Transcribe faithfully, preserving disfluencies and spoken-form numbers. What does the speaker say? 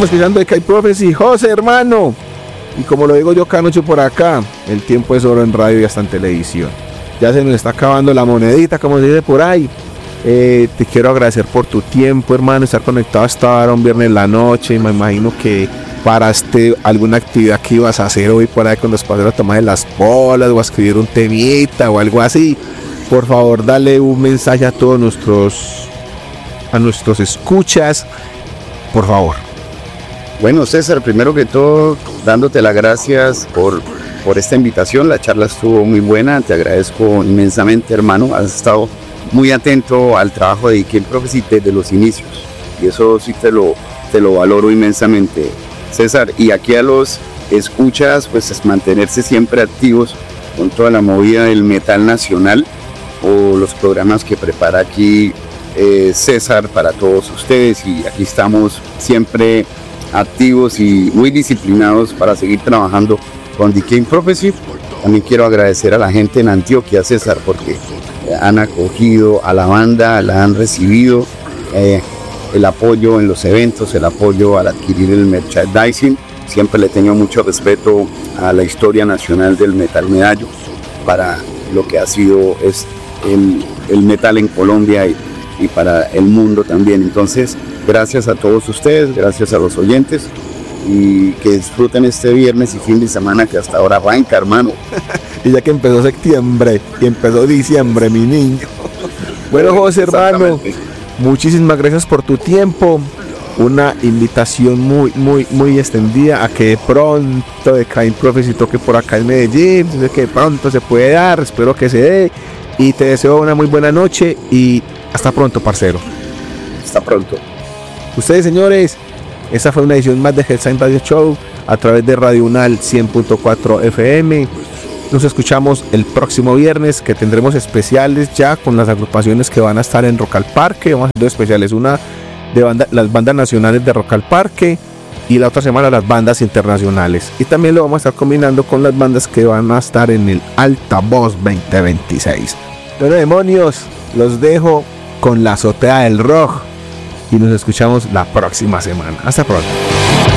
estamos escuchando de K-Prophecy. José, hermano. Y como lo digo yo cada noche por acá, el tiempo es oro en radio y hasta en televisión. Ya se nos está acabando la monedita, como se dice por ahí. Eh, te quiero agradecer por tu tiempo, hermano, estar conectado hasta ahora un viernes en la noche. Me imagino que paraste alguna actividad que ibas a hacer hoy por ahí con los padres a tomar las bolas o a escribir un temita o algo así. Por favor, dale un mensaje a todos nuestros a nuestros escuchas, por favor. Bueno, César, primero que todo, dándote las gracias por, por esta invitación. La charla estuvo muy buena, te agradezco inmensamente, hermano. Has estado muy atento al trabajo de K-Prophecy desde los inicios y eso sí te lo, te lo valoro inmensamente, César. Y aquí a los escuchas, pues es mantenerse siempre activos con toda la movida del metal nacional o los programas que prepara aquí eh, César para todos ustedes, y aquí estamos siempre activos y muy disciplinados para seguir trabajando con The K-Prophecy. También quiero agradecer a la gente en Antioquia, César, porque han acogido a la banda, la han recibido, eh, el apoyo en los eventos, el apoyo al adquirir el merchandising. Siempre le tengo mucho respeto a la historia nacional del metal medallo para lo que ha sido es el, el metal en Colombia y, y para el mundo también. Entonces, gracias a todos ustedes, gracias a los oyentes, y que disfruten este viernes y fin de semana que hasta ahora arranca, hermano. Y ya que empezó septiembre y empezó diciembre, mi niño. Bueno, José, hermano, muchísimas gracias por tu tiempo. Una invitación muy, muy, muy extendida a que de pronto de K-Prophecy toque por acá en Medellín. Sé que de pronto se puede dar, espero que se dé. Y te deseo una muy buena noche y hasta pronto, parcero. Hasta pronto. Ustedes, señores, esta fue una edición más de Hellsign Radio Show a través de Radio Unal cien punto cuatro F M. Nos escuchamos el próximo viernes, que tendremos especiales ya con las agrupaciones que van a estar en Rock al Parque. Vamos a hacer dos especiales, una de banda, las bandas nacionales de Rock al Parque, y la otra semana las bandas internacionales. Y también lo vamos a estar combinando con las bandas que van a estar en el Altavoz veinte veintiséis. Bueno, demonios, los dejo con la azotea del rock y nos escuchamos la próxima semana. Hasta pronto.